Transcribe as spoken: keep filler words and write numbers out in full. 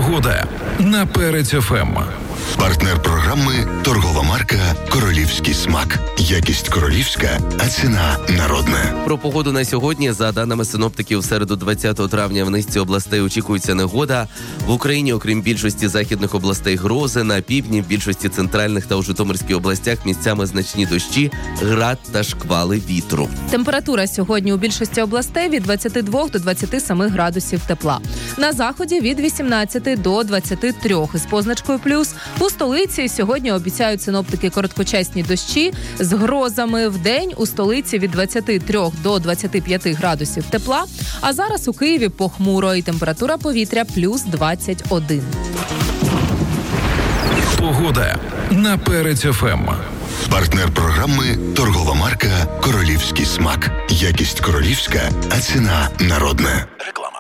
Погода на Перець еф ем. Партнер програми – торгова марка «Королівський смак». Якість королівська, а ціна народна. Про погоду на сьогодні. За даними синоптиків, в середу двадцятого травня в низці областей очікується негода. В Україні, окрім більшості західних областей, грози. На півдні, в більшості центральних та у Житомирській областях місцями значні дощі, град та шквали вітру. Температура сьогодні у більшості областей від двадцяти двох до двадцяти семи градусів тепла. На заході від вісімнадцяти до двадцяти трьох із позначкою плюс. У столиці сьогодні обіцяють синоптики короткочасні дощі з грозами. Вдень у столиці від двадцяти трьох до двадцяти п'яти градусів тепла. А зараз у Києві похмуро і температура повітря плюс двадцять один. Погода на Перець еф ем. Партнер програми – торгова марка «Королівський смак». Якість королівська, а ціна народна.